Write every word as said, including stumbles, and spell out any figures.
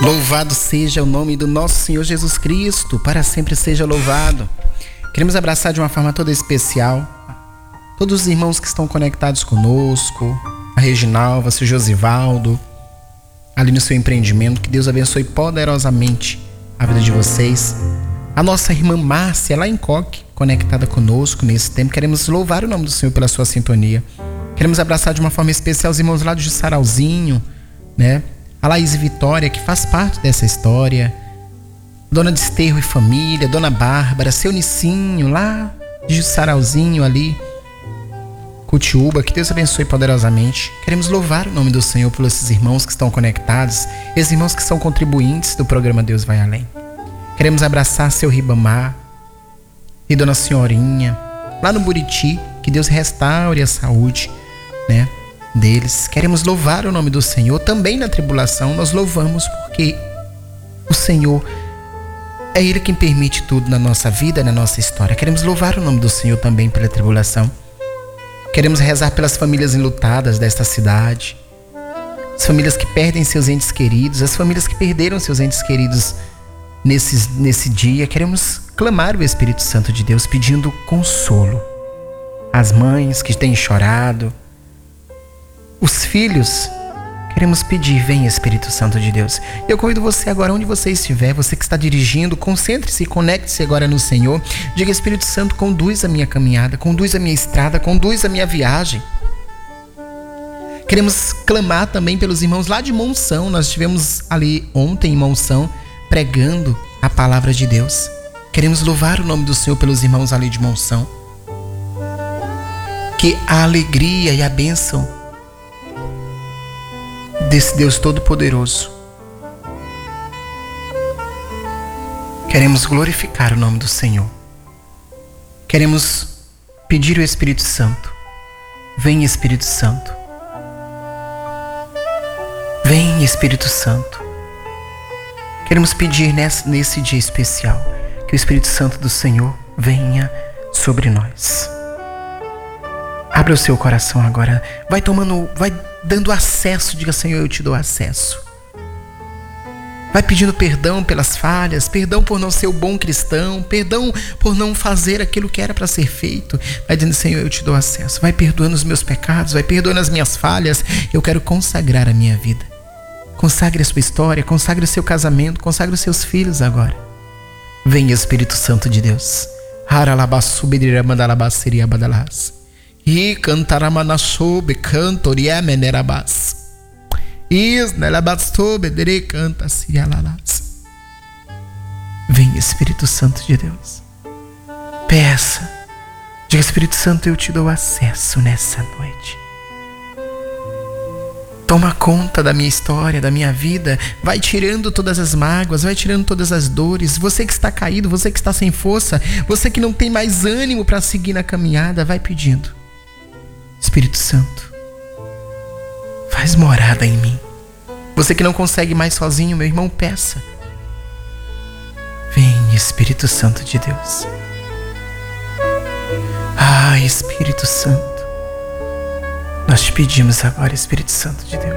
Louvado seja o nome do nosso Senhor Jesus Cristo, para sempre seja louvado. Queremos abraçar de uma forma toda especial todos os irmãos que estão conectados conosco, a Reginalva, seu Josivaldo, ali no seu empreendimento. Que Deus abençoe poderosamente a vida de vocês. A nossa irmã Márcia, lá em Coque, conectada conosco nesse tempo. Queremos louvar o nome do Senhor pela sua sintonia. Queremos abraçar de uma forma especial os irmãos lá de Sarauzinho, né? A Laís Vitória, que faz parte dessa história. Dona Desterro e família, Dona Bárbara, seu Nicinho, lá de Sarauzinho ali, Cutiúba. Que Deus abençoe poderosamente. Queremos louvar o nome do Senhor por esses irmãos que estão conectados, esses irmãos que são contribuintes do programa Deus Vai Além. Queremos abraçar seu Ribamar e Dona Senhorinha, lá no Buriti. Que Deus restaure a saúde, né, deles. Queremos louvar o nome do Senhor também na tribulação. Nós louvamos porque o Senhor é Ele quem permite tudo na nossa vida, na nossa história. Queremos louvar o nome do Senhor também pela tribulação. Queremos rezar pelas famílias enlutadas desta cidade, as famílias que perdem seus entes queridos, as famílias que perderam seus entes queridos nesse, nesse dia. Queremos clamar o Espírito Santo de Deus pedindo consolo. As mães que têm chorado, os filhos, queremos pedir, vem Espírito Santo de Deus. Eu convido você agora, onde você estiver, você que está dirigindo, concentre-se e conecte-se agora no Senhor. Diga: Espírito Santo, conduz a minha caminhada, conduz a minha estrada, conduz a minha viagem. Queremos clamar também pelos irmãos lá de Monção. Nós estivemos ali ontem em Monção, pregando a palavra de Deus. Queremos louvar o nome do Senhor pelos irmãos ali de Monção. Que a alegria e a bênção desse Deus Todo-Poderoso. Queremos glorificar o nome do Senhor. Queremos pedir ao Espírito Santo. Vem Espírito Santo. Vem Espírito Santo. Queremos pedir nesse, nesse dia especial que o Espírito Santo do Senhor venha sobre nós. Abra o seu coração agora. Vai tomando, vai dando acesso. Diga: Senhor, eu te dou acesso. Vai pedindo perdão pelas falhas, perdão por não ser o bom cristão, perdão por não fazer aquilo que era para ser feito. Vai dizendo: Senhor, eu te dou acesso. Vai perdoando os meus pecados, vai perdoando as minhas falhas. Eu quero consagrar a minha vida. Consagre a sua história, consagre o seu casamento, consagre os seus filhos agora. Vem Espírito Santo de Deus. E cantaramanasobe cantoriamenerabas. Is nelabastobe dere canta sialalas. Vem Espírito Santo de Deus. Peça. Diga: Espírito Santo, eu te dou acesso nessa noite. Toma conta da minha história, da minha vida. Vai tirando todas as mágoas, vai tirando todas as dores. Você que está caído, você que está sem força, você que não tem mais ânimo para seguir na caminhada, vai pedindo: Espírito Santo, faz morada em mim. Você que não consegue mais sozinho, meu irmão, peça. Vem Espírito Santo de Deus. Ah, Espírito Santo, nós te pedimos agora, Espírito Santo de Deus.